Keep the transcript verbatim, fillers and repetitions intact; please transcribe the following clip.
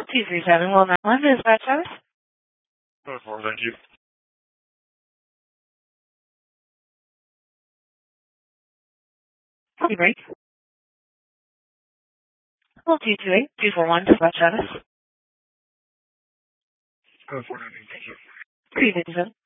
two three seven, well, nine one, this is Brad Travis. Oh, four, thank you. Copy break. Well, two two eight, two four one, this is Brad Travis. Oh, four, nine, thank you. three fifty-seven.